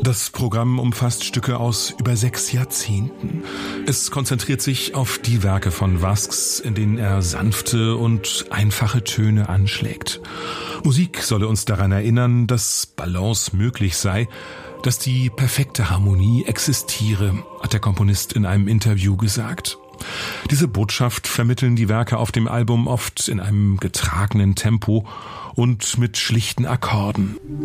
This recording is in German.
Das Programm umfasst Stücke aus über 6 Jahrzehnten. Es konzentriert sich auf die Werke von Vasks, in denen er sanfte und einfache Töne anschlägt. Musik solle uns daran erinnern, dass Balance möglich sei, dass die perfekte Harmonie existiere, hat der Komponist in einem Interview gesagt. Diese Botschaft vermitteln die Werke auf dem Album oft in einem getragenen Tempo und mit schlichten Akkorden.